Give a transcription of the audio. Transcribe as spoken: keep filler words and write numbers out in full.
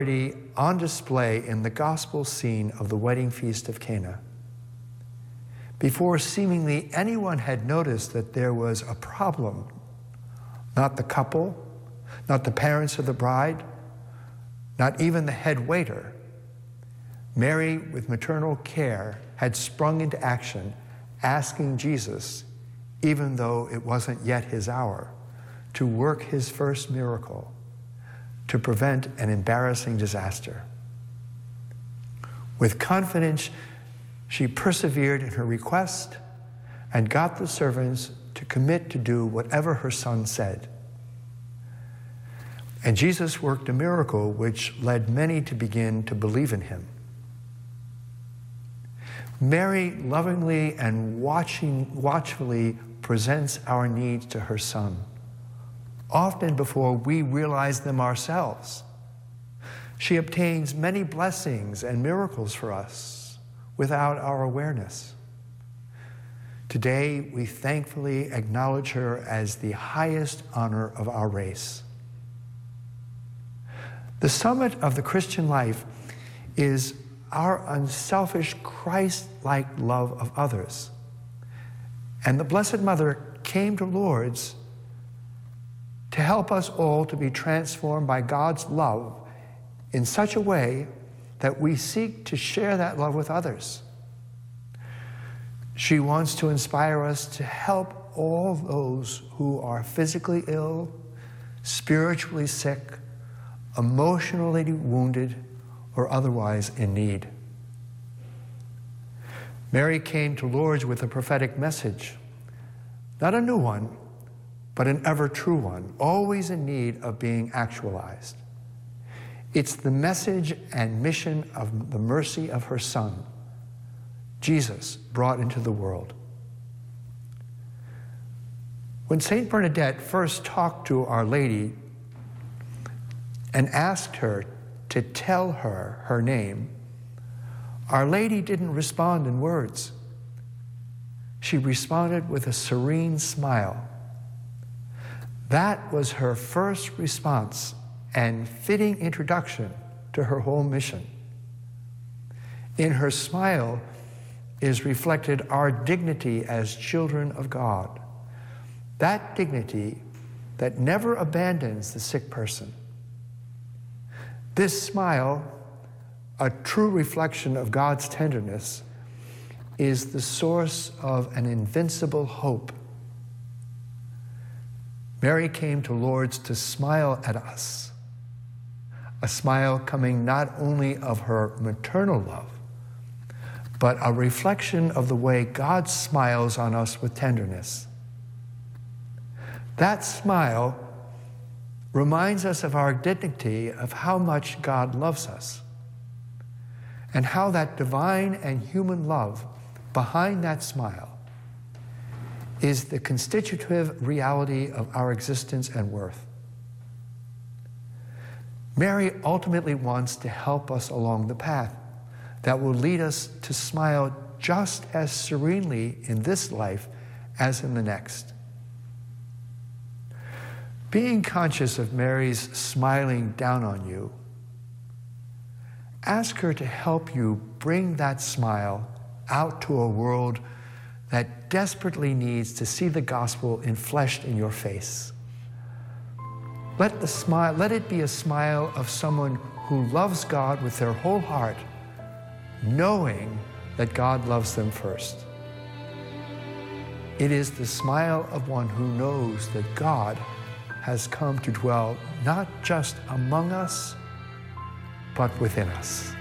on display in the gospel scene of the wedding feast of Cana. Before seemingly anyone had noticed that there was a problem, not the couple, not the parents of the bride, not even the head waiter, Mary, with maternal care, had sprung into action, asking Jesus, even though it wasn't yet his hour, to work his first miracle, to prevent an embarrassing disaster. With confidence, she persevered in her request and got the servants to commit to do whatever her son said. And Jesus worked a miracle which led many to begin to believe in him. Mary lovingly and watching, watchfully presents our needs to her son, often before we realize them ourselves. She obtains many blessings and miracles for us without our awareness. Today, we thankfully acknowledge her as the highest honor of our race. The summit of the Christian life is our unselfish, Christ-like love of others. And the Blessed Mother came to Lourdes to help us all to be transformed by God's love in such a way that we seek to share that love with others. She wants to inspire us to help all those who are physically ill, spiritually sick, emotionally wounded, or otherwise in need. Mary came to Lourdes with a prophetic message, not a new one, but an ever-true one, always in need of being actualized. It's the message and mission of the mercy of her Son, Jesus, brought into the world. When Saint Bernadette first talked to Our Lady and asked her to tell her her name, Our Lady didn't respond in words. She responded with a serene smile. That was her first response and fitting introduction to her whole mission. In her smile is reflected our dignity as children of God, that dignity that never abandons the sick person. This smile, a true reflection of God's tenderness, is the source of an invincible hope. Mary came to Lourdes to smile at us, a smile coming not only of her maternal love, but a reflection of the way God smiles on us with tenderness. That smile reminds us of our dignity, of how much God loves us, and how that divine and human love behind that smile is the constitutive reality of our existence and worth. Mary ultimately wants to help us along the path that will lead us to smile just as serenely in this life as in the next. Being conscious of Mary's smiling down on you, ask her to help you bring that smile out to a world that desperately needs to see the gospel enfleshed in your face. Let the smile, let it be a smile of someone who loves God with their whole heart, knowing that God loves them first. It is the smile of one who knows that God has come to dwell not just among us, but within us.